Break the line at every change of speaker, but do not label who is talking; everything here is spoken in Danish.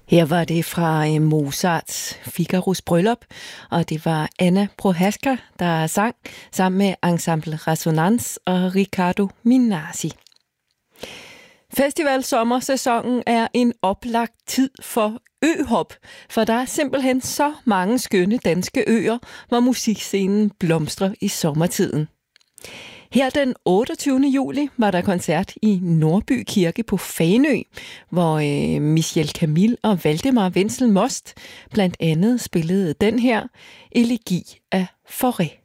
Her var det fra Mozarts Figaros bryllup, og det var Anna Prohaska, der sang sammen med Ensemble Resonance og Riccardo Minasi. Festivalsommersæsonen er en oplagt tid for øhop, for der er simpelthen så mange skønne danske øer, hvor musikscenen blomstrer i sommertiden. Her den 28. juli var der koncert i Nordby Kirke på Fanø, hvor Michel Camille og Valdemar Wenzel Most blandt andet spillede den her elegi af Fauré.